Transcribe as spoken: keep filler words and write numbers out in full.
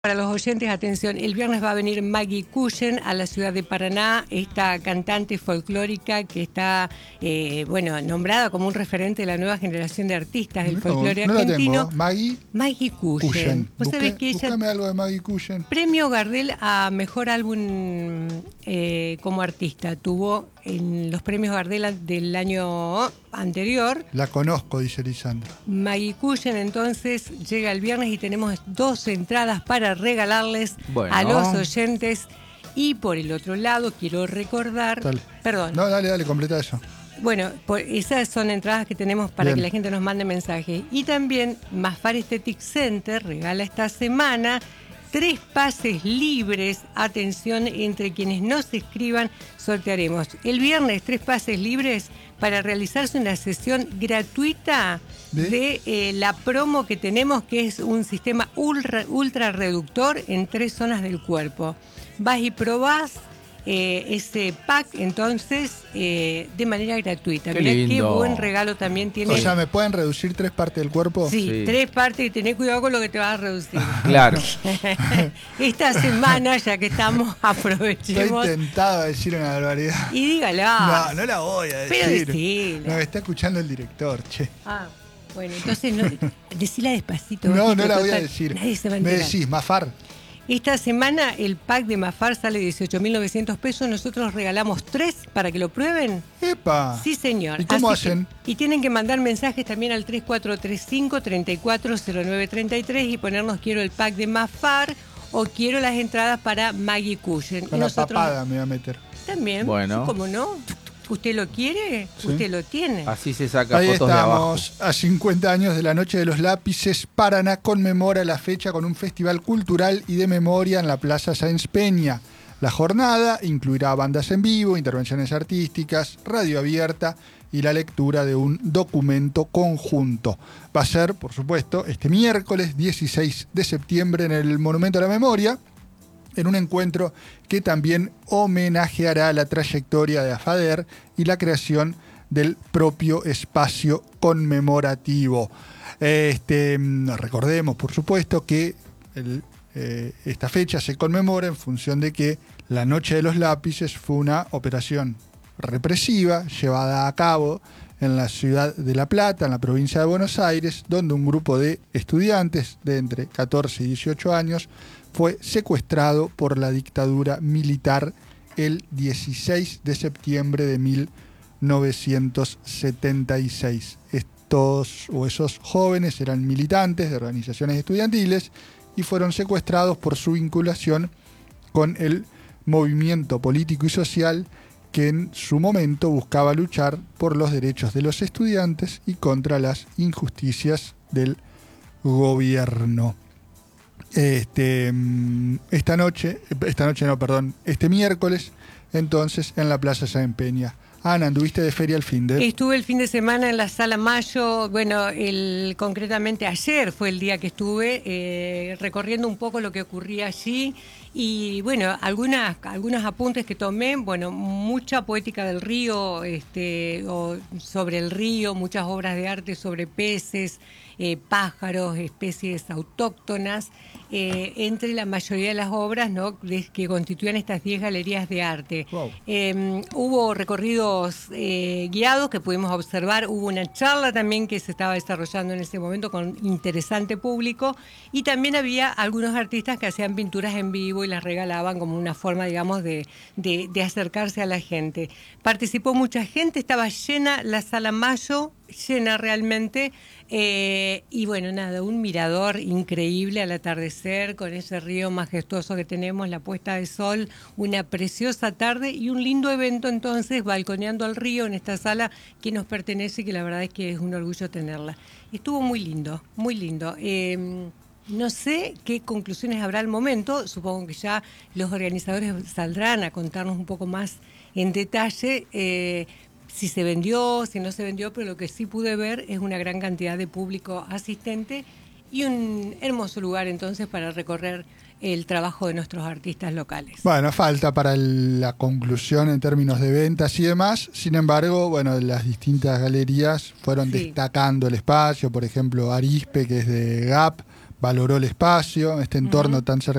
Para los oyentes, atención, el viernes va a venir Maggie Kuyen a la ciudad de Paraná, esta cantante folclórica que está, eh, bueno, nombrada como un referente de la nueva generación de artistas del No, folclore no argentino. La tengo. Maggie Maggie Kuyen. Kuyen. Vos Busqué, sabés que ella... Búscame algo de Maggie Kuyen. Premio Gardel a Mejor Álbum eh, como artista. Tuvo en los premios Gardel del año anterior. La conozco, dice Lisandro. Maggie Kuyen entonces llega el viernes y tenemos dos entradas para regalarles bueno. a los oyentes. Y por el otro lado quiero recordar... Dale. Perdón. No, dale, dale, completa eso. Bueno, por esas son entradas que tenemos para Bien. que la gente nos mande mensajes. Y también Mafar Aesthetic Center regala esta semana tres pases libres. Atención, entre quienes nos escriban sortearemos el viernes tres pases libres para realizarse una sesión gratuita de, de eh, la promo que tenemos, que es un sistema ultra, ultra reductor en tres zonas del cuerpo. Vas y probás Eh, ese pack, entonces, eh, de manera gratuita. Qué Mirá lindo. qué buen regalo también tiene. O sea, ¿me pueden reducir tres partes del cuerpo? Sí, Sí. tres partes, y tenés cuidado con lo que te vas a reducir. Claro. Esta semana, ya que estamos, Estoy aprovechemos tentado a decir una barbaridad. y dígala. No, no la voy a decir. Pero decila. No, me está escuchando el director, che. Ah, bueno, entonces no, decila despacito. No, bajito, no la voy a total, decir. Nadie se va a Me enterar. decís, Mafar. Esta semana el pack de Mafar sale dieciocho mil novecientos pesos. Nosotros regalamos tres para que lo prueben. ¡Epa! Sí, señor. ¿Y cómo Así hacen? que- y tienen que mandar mensajes también al tres cuatro tres cinco, tres cuatro cero nueve tres tres y ponernos quiero el pack de Mafar o quiero las entradas para Maggie Kuyen. Con Y la nosotros papada me voy a meter. también. Bueno. ¿Cómo no? ¿Usted lo quiere? Sí. Usted lo tiene. Así se saca Ahí fotos de abajo. estamos, a cincuenta años de la Noche de los Lápices. Paraná conmemora la fecha con un festival cultural y de memoria en la Plaza Sáenz Peña. La jornada incluirá bandas en vivo, intervenciones artísticas, radio abierta y la lectura de un documento conjunto. Va a ser, por supuesto, este miércoles dieciséis de septiembre en el Monumento a la Memoria, en un encuentro que también homenajeará la trayectoria de AFADER y la creación del propio espacio conmemorativo. Este, recordemos, por supuesto, que el, eh, esta fecha se conmemora en función de que la Noche de los Lápices fue una operación represiva llevada a cabo en la ciudad de La Plata, en la provincia de Buenos Aires, donde un grupo de estudiantes de entre catorce y dieciocho años fue secuestrado por la dictadura militar el dieciséis de septiembre de mil novecientos setenta y seis. Estos o esos jóvenes eran militantes de organizaciones estudiantiles y fueron secuestrados por su vinculación con el movimiento político y social que en su momento buscaba luchar por los derechos de los estudiantes y contra las injusticias del gobierno. Este, esta noche, esta noche no, perdón, este miércoles, entonces, en la Plaza Sáenz Peña. Ana, ¿anduviste de feria al fin de? Estuve el fin de semana en la Sala Mayo, bueno, el, concretamente ayer fue el día que estuve eh, recorriendo un poco lo que ocurría allí y bueno, algunas, algunos apuntes que tomé, bueno, mucha poética del río, este, o sobre el río, muchas obras de arte sobre peces, eh, pájaros, especies autóctonas, eh, entre la mayoría de las obras, ¿no?, de, que constituían estas diez galerías de arte. Wow. Eh, hubo recorridos eh, guiados que pudimos observar, hubo una charla también que se estaba desarrollando en ese momento con interesante público y también había algunos artistas que hacían pinturas en vivo y las regalaban como una forma, digamos, de, de, de acercarse a la gente. Participó mucha gente, estaba llena la Sala Mayo, llena realmente, eh, y bueno, nada, un mirador increíble al atardecer con ese río majestuoso que tenemos, la puesta de sol, una preciosa tarde y un lindo evento entonces, balconeando al río en esta sala que nos pertenece y que la verdad es que es un orgullo tenerla. Estuvo muy lindo, muy lindo. Eh, No sé qué conclusiones habrá al momento, supongo que ya los organizadores saldrán a contarnos un poco más en detalle eh, si se vendió, si no se vendió, pero lo que sí pude ver es una gran cantidad de público asistente y un hermoso lugar entonces para recorrer el trabajo de nuestros artistas locales. Bueno, falta para el, la conclusión en términos de ventas y demás. Sin embargo, bueno, las distintas galerías fueron Sí. destacando el espacio. Por ejemplo, Arispe, que es de Gap, valoró el espacio, este entorno uh-huh. tan cercano